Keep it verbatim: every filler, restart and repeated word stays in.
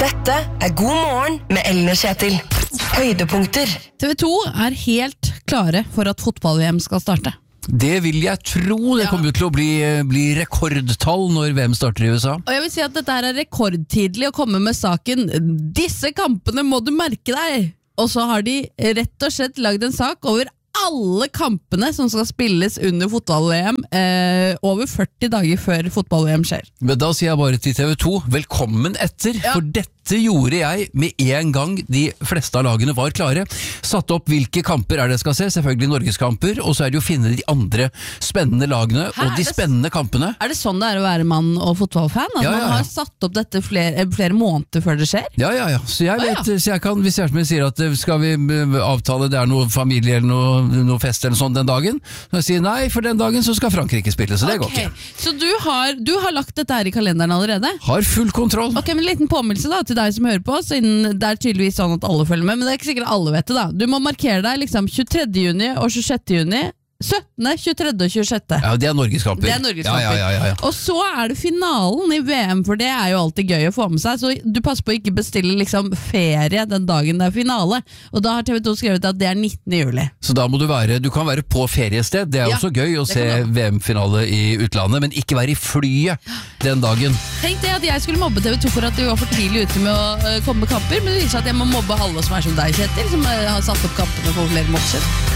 Dette er God morgen med Ellen og Kjetil. Høydepunkter. T V to er helt klare for at fotball-V M skal starte. Det vil jeg tro. Det Ja. kommer jo til å bli, bli rekordtall når V M starter i U S A. Og jeg vil si at dette her er rekordtidlig å komme med saken. Disse kampene må du merke deg! Og så har de rett og slett lagd en sak over alle kampene som skal spilles under fotball-V M eh, over førti dager før fotball-V M skjer. Men da sier jeg bare til T V to, velkommen etter, Ja. for dette gjorde jeg med en gang de fleste av lagene var klare. Satt opp hvilke kamper er det jeg skal se, selvfølgelig Norgeskamper, og så er det jo å finne de andre spennende lagene, Hæ, og de er det- spennende kampene. Er det sånn det er å være mann og fotballfan? At Ja, ja, man ja. har satt opp dette flere, flere måneder før det skjer? Ja, ja, ja. Så jeg Å, vet, ja. så jeg kan, hvis Gjertsen sier at eh, skal vi eh, avtale det er noe familie eller noe, noe fest eller sånn den dagen, så jeg sier nei, for den dagen så skal Frankrike spille, så det går Ok, ikke. Så du har, du har lagt dette her i kalenderen allerede? Har full kontroll. Ok, men En liten påminnelse da til deg som hører på, siden det er tydeligvis sånn at alle følger med, men det er ikke sikkert alle vet det da. Du må markere deg liksom tjuetredje juni og tjuesjette juni, syttende, tjuetredje og tjuesjette. Ja, det er Norgeskamper. Det er Norgeskamper. Ja, ja, ja, ja. Og så er det finalen i V M, for det er jo alltid gøy å få med seg, så du passer på å ikke bestille liksom ferie den dagen det er finale. Og da har T V to skrevet at det er nittende juli. Så da må du være, du kan være på feriested, det er Ja, også gøy å det se kan V M-finale i utlandet, men ikke være i flyet den dagen. Tenk det at jeg skulle mobbe T V to for at de var for tidlig ute med å øh, komme med kamper, men det viser seg at jeg må mobbe alle som er som deg, Kjetil, som øh, har satt opp kampene for flere måneder siden.